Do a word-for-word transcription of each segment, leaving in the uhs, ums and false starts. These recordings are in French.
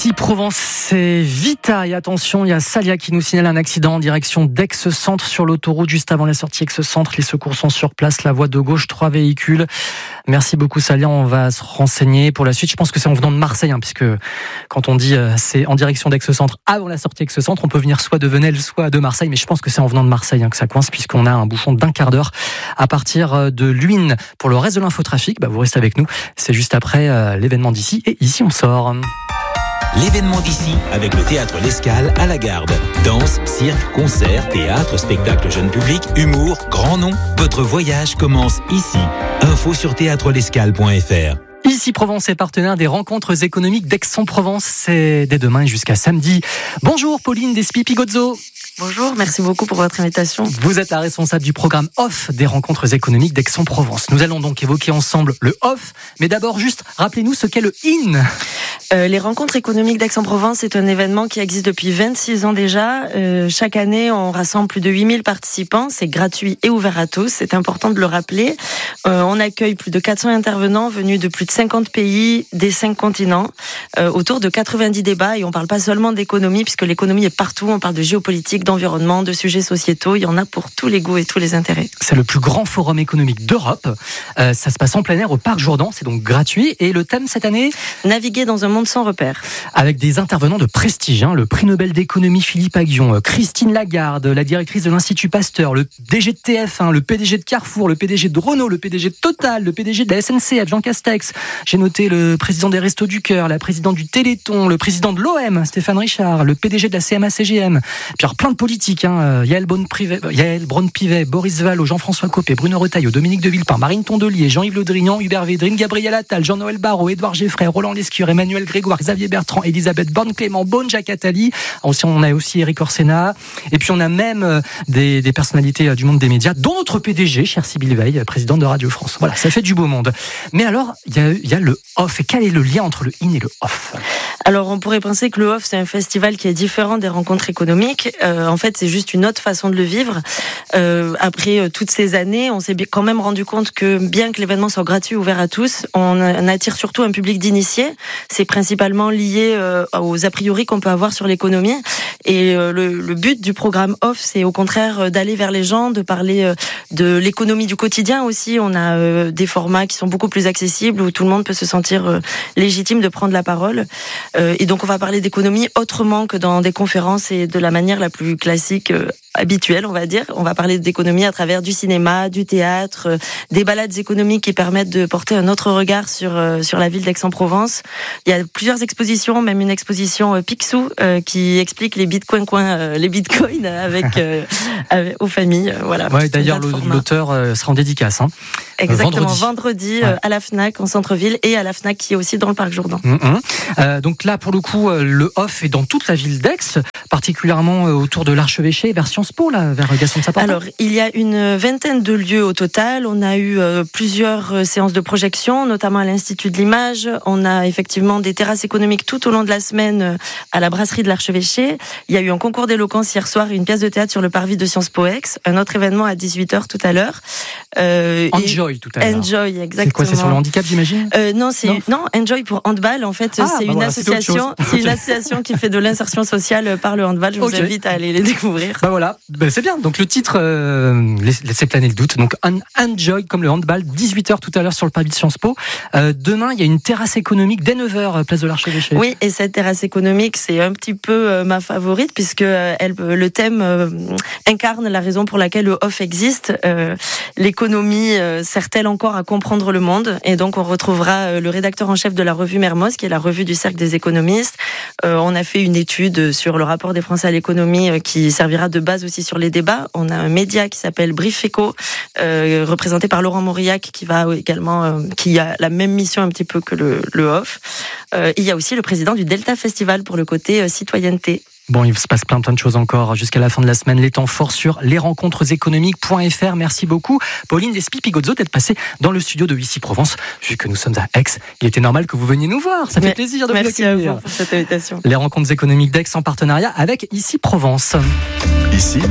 Ici Provence, c'est Vita et attention, il y a Salia qui nous signale un accident en direction d'Aix-Centre sur l'autoroute juste avant la sortie Aix-Centre. Les secours sont sur place, la voie de gauche, trois véhicules. Merci beaucoup Salia, on va se renseigner pour la suite. Je pense que c'est en venant de Marseille, hein, puisque quand on dit euh, c'est en direction d'Aix-Centre avant la sortie Aix-Centre, on peut venir soit de Venelle, soit de Marseille, mais je pense que c'est en venant de Marseille hein, que ça coince, puisqu'on a un bouchon d'un quart d'heure à partir de Luynes. Pour le reste de l'infotrafic, bah, vous restez avec nous, c'est juste après euh, l'événement d'ici, et ici on sort. L'événement d'ici avec le théâtre L'Escale à la Garde. Danse, cirque, concert, théâtre, spectacle jeune public, humour, grand nom. Votre voyage commence ici. Info sur théâtre l'escale point f r. Ici Provence est partenaire des rencontres économiques d'Aix-en-Provence. C'est dès demain jusqu'à samedi. Bonjour Pauline Despy-Pigozzo. Bonjour, merci beaucoup pour votre invitation. Vous êtes la responsable du programme Off des rencontres économiques d'Aix-en-Provence. Nous allons donc évoquer ensemble le Off, mais d'abord juste rappelez-nous ce qu'est le In. Euh, les rencontres économiques d'Aix-en-Provence, c'est un événement qui existe depuis vingt-six ans déjà. Euh, chaque année, on rassemble plus de huit mille participants. C'est gratuit et ouvert à tous. C'est important de le rappeler. Euh, on accueille plus de quatre cents intervenants venus de plus de cinquante pays des cinq continents, euh, autour de quatre-vingt-dix débats. Et on ne parle pas seulement d'économie, puisque l'économie est partout. On parle de géopolitique, d'environnement, de sujets sociétaux. Il y en a pour tous les goûts et tous les intérêts. C'est le plus grand forum économique d'Europe. Euh, ça se passe en plein air au Parc Jourdan. C'est donc gratuit. Et le thème cette année ? Naviguer dans un monde sans repères. Avec des intervenants de prestige, hein, le prix Nobel d'économie Philippe Aghion, Christine Lagarde, la directrice de l'Institut Pasteur, le D G de T F un, le P D G de Carrefour, le P D G de Renault, le P D G de Total, le P D G de la S N C F, Jean Castex. J'ai noté le président des Restos du Cœur, la présidente du Téléthon, le président de l'O M, Stéphane Richard, le P D G de la C M A C G M. Puis alors plein de politiques, hein, Yael Braun-Pivet, Boris Vallaud, Jean-François Copé, Bruno Retailleau, Dominique de Villepin, Marine Tondelier, Jean-Yves Le Drian, Hubert Védrine, Gabriel Attal, Jean-Noël Barrot, Édouard Geffray, Roland Lescure, Emmanuel Grégoire, Xavier Bertrand, Elisabeth Borne, Clément Beaune, Jacques Attali. On a aussi Éric Orsena. Et puis on a même des, des personnalités du monde des médias, dont notre P D G, cher Sybille Veil, présidente de Radio France. Voilà, ça fait du beau monde. Mais alors, il y a, y a le off. Et quel est le lien entre le in et le off ? Alors, on pourrait penser que le off, c'est un festival qui est différent des rencontres économiques. Euh, en fait, c'est juste une autre façon de le vivre. Euh, après euh, toutes ces années, on s'est quand même rendu compte que bien que l'événement soit gratuit, ouvert à tous, on, on attire surtout un public d'initiés. C'est principalement lié euh, aux a priori qu'on peut avoir sur l'économie. Et euh, le, le but du programme Off, c'est au contraire d'aller vers les gens, de parler euh, de l'économie du quotidien aussi. On a euh, des formats qui sont beaucoup plus accessibles, où tout le monde peut se sentir euh, légitime de prendre la parole. Euh, et donc on va parler d'économie autrement que dans des conférences et de la manière la plus classique, euh, habituelle, on va dire. On va parler d'économie à travers du cinéma, du théâtre, euh, des balades économiques qui permettent de porter un autre regard sur euh, sur la ville d'Aix-en-Provence. Il y a plusieurs expositions, même une exposition euh, Picsou euh, qui explique les bitcoins coin, euh, les bitcoins avec, euh, avec aux familles. Euh, voilà. Ouais, d'ailleurs, l'auteur euh, sera en dédicace. Hein. Exactement, vendredi, vendredi ouais. euh, à la Fnac en centre-ville et à la Fnac qui est aussi dans le Parc Jourdan. Mmh, mmh. Euh, donc là, pour le coup, euh, le off est dans toute la ville d'Aix, particulièrement euh, autour de l'Archevêché, vers Sciences Po, là, vers Gaston de Saporta. Alors, il y a une vingtaine de lieux au total. On a eu euh, plusieurs euh, séances de projection, notamment à l'Institut de l'Image. On a effectivement des terrasses économiques tout au long de la semaine euh, à la brasserie de l'Archevêché. Il y a eu un concours d'éloquence hier soir et une pièce de théâtre sur le parvis de Sciences Po Aix. Un autre événement à dix-huit heures tout à l'heure. Euh, Enjoy tout à l'heure. Enjoy, exactement. C'est quoi, c'est sur le handicap, j'imagine ? euh, Non, c'est non. non, Enjoy pour handball. En fait, ah, c'est bah une voilà, association, c'est, c'est une association qui fait de l'insertion sociale par le handball. Je okay. vous invite à aller les découvrir. Bah voilà, bah c'est bien. Donc le titre, euh, laissez planer le doute. Donc Enjoy comme le handball, dix-huit heures tout à l'heure sur le parvis de Sciences Po. Euh, demain, il y a une terrasse économique dès neuf heures, place de l'Archevêché. Oui, et cette terrasse économique, c'est un petit peu euh, ma favorite puisque euh, elle, le thème euh, incarne la raison pour laquelle le off existe. Euh, l'économie euh, sert-elle encore à comprendre le monde ? Et donc on retrouvera euh, le rédacteur en chef de la revue Mermoz, qui est la revue du Cercle des économistes. Euh, on a fait une étude sur le rapport des Français à l'économie euh, qui servira de base aussi sur les débats. On a un média qui s'appelle Brief Éco, euh, représenté par Laurent Mauriac, qui va également, euh, qui a la même mission un petit peu que le, le off. Euh, il y a aussi le président du Delta Festival pour le côté euh, citoyenneté. Bon, il se passe plein plein de choses encore jusqu'à la fin de la semaine. Les temps forts sur les rencontres économiques point f r. Merci beaucoup, Pauline Despy-Pigozzo, d'être passée dans le studio de Ici Provence. Vu que nous sommes à Aix, il était normal que vous veniez nous voir. Ça fait Mais, plaisir de merci vous accueillir. à vous pour cette invitation. Les rencontres économiques d'Aix en partenariat avec Ici Provence. Ici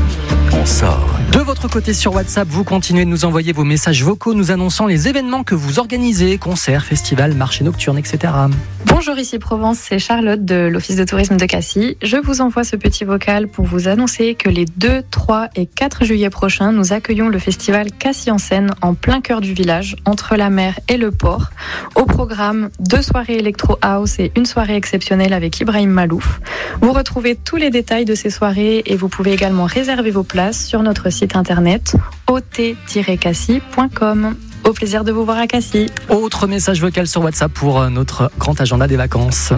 on sort. De votre côté sur WhatsApp, vous continuez de nous envoyer vos messages vocaux nous annonçant les événements que vous organisez, concerts, festivals, marchés nocturnes, et cetera. Bonjour, ici Provence, c'est Charlotte de l'Office de tourisme de Cassis. Je vous envoie ce petit vocal pour vous annoncer que les deux, trois et quatre juillet prochains, nous accueillons le festival Cassis en Seine en plein cœur du village, entre la mer et le port. Au programme, deux soirées Electro House et une soirée exceptionnelle avec Ibrahim Malouf. Vous retrouvez tous les détails de ces soirées et vous pouvez également réserver vos places sur notre site site internet o t tiret cassis point com. Au plaisir de vous voir à Cassis. Autre message vocal sur WhatsApp pour notre grand agenda des vacances.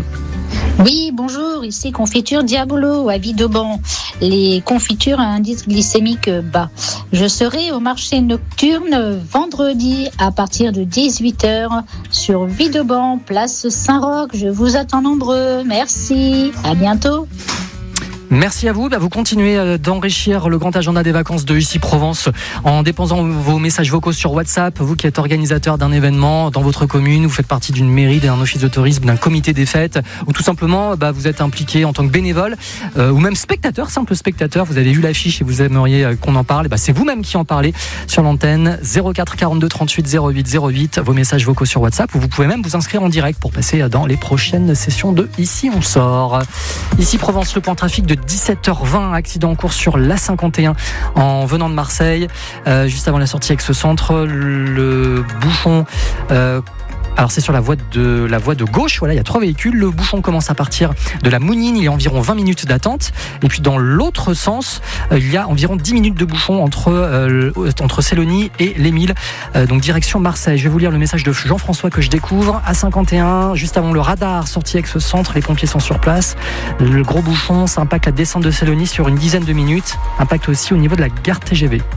Oui, bonjour, ici Confiture Diabolo à Vidauban. Les confitures à indice glycémique bas. Je serai au marché nocturne vendredi à partir de dix-huit heures sur Vidauban, place Saint-Roch. Je vous attends nombreux. Merci. À bientôt. Merci à vous. Bah, vous continuez d'enrichir le grand agenda des vacances de Ici Provence en déposant vos messages vocaux sur WhatsApp. Vous qui êtes organisateur d'un événement dans votre commune, vous faites partie d'une mairie, d'un office de tourisme, d'un comité des fêtes, ou tout simplement bah, vous êtes impliqué en tant que bénévole euh, ou même spectateur, simple spectateur. Vous avez vu l'affiche et vous aimeriez qu'on en parle. Bah, c'est vous-même qui en parlez sur l'antenne. zéro quatre quarante-deux trente-huit zéro huit zéro huit. Vos messages vocaux sur WhatsApp. Ou vous pouvez même vous inscrire en direct pour passer dans les prochaines sessions de Ici on sort. Ici Provence, le point trafic de dix-sept heures vingt, accident en cours sur l'A cinquante et un en venant de Marseille, euh, juste avant la sortie Aix-Centre, le bouchon euh, alors c'est sur la voie de la voie de gauche, voilà, il y a trois véhicules. Le bouchon commence à partir de la Mounine, il y a environ vingt minutes d'attente. Et puis dans l'autre sens, euh, il y a environ dix minutes de bouchon entre euh, entre Célonie et l'Émile, euh, donc direction Marseille. Je vais vous lire le message de Jean-François que je découvre. A cinquante et un, juste avant le radar, sortie Aix-Centre, les pompiers sont sur place. Le gros bouchon, ça impacte la descente de Célonie sur une dizaine de minutes. Impacte aussi au niveau de la gare T G V.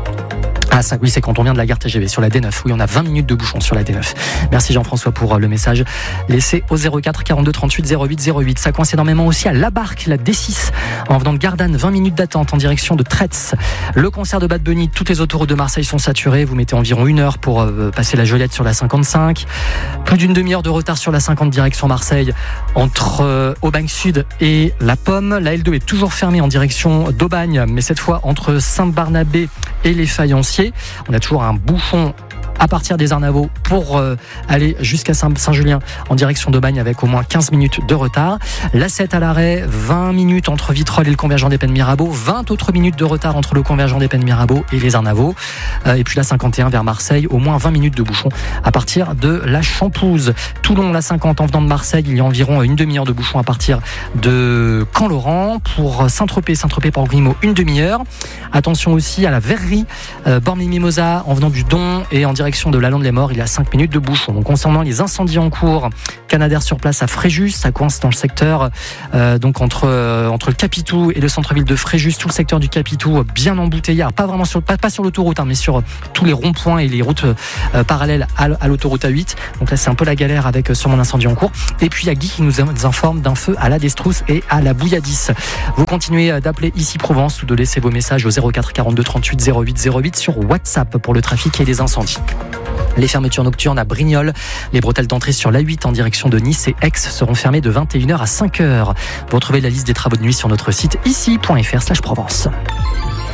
Ah ça, oui, c'est quand on vient de la gare T G V sur la D neuf. Oui, on a vingt minutes de bouchon sur la D neuf. Merci Jean-François pour le message laissé au zéro quatre quarante-deux trente-huit zéro huit zéro huit. Ça coince énormément aussi à La Barque, la D six, en venant de Gardanne, vingt minutes d'attente en direction de Tretz. Le concert de Bad Bunny, toutes les autoroutes de Marseille sont saturées. Vous mettez environ une heure pour euh, passer la Joliette sur la cinquante-cinq. Plus d'une demi-heure de retard sur la cinquante direction Marseille entre euh, Aubagne Sud et La Pomme. La L deux est toujours fermée en direction d'Aubagne, mais cette fois entre Saint-Barnabé et les Faïenciers. On a toujours un bouchon à partir des Arnavaux pour euh, aller jusqu'à Saint-Julien en direction d'Aubagne avec au moins quinze minutes de retard. La sept à l'arrêt, vingt minutes entre Vitrolles et le convergent des Pennes Mirabeau, vingt autres minutes de retard entre le convergent des Pennes Mirabeau et les Arnavaux. Euh, et puis la cinquante et un vers Marseille, au moins vingt minutes de bouchon à partir de la Champouze. Toulon, la cinquante en venant de Marseille, il y a environ une demi-heure de bouchon à partir de Camp-Laurent. Pour Saint-Tropez, Saint-Tropez Port Grimaud, une demi-heure. Attention aussi à la Verrerie, euh, Bormes-les-Mimosas en venant du Don et en direction de la Lande-les-Morts, il y a cinq minutes de bouchon. Donc, concernant les incendies en cours, Canadair sur place à Fréjus, ça coince dans le secteur euh, donc entre euh, entre le Capitou et le centre-ville de Fréjus, tout le secteur du Capitou bien embouteillé, alors pas vraiment sur pas, pas sur l'autoroute, hein, mais sur tous les ronds-points et les routes euh, parallèles à, à l'autoroute A huit. Donc là, c'est un peu la galère avec euh, sur mon incendie en cours. Et puis il y a Guy qui nous informe d'un feu à la Destrousse et à la Bouilladis. Vous continuez d'appeler Ici Provence ou de laisser vos messages au zéro quatre quarante-deux trente-huit zéro huit zéro huit sur WhatsApp pour le trafic et les incendies. Les fermetures nocturnes à Brignoles, les bretelles d'entrée sur l'A huit en direction de Nice et Aix seront fermées de vingt et une heures à cinq heures. Vous retrouvez la liste des travaux de nuit sur notre site ici point f r slash Provence.